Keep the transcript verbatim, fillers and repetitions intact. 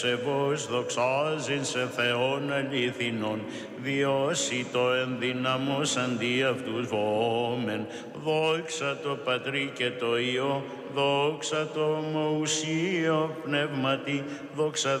Σεβός δοξάζειν σε Θεόν αληθινόν, διώσει το ενδυναμός αντί αυτούς βόμεν. Δόξα το Πατρί και το Υιό, δόξα το ομοουσίο πνεύματι, δόξα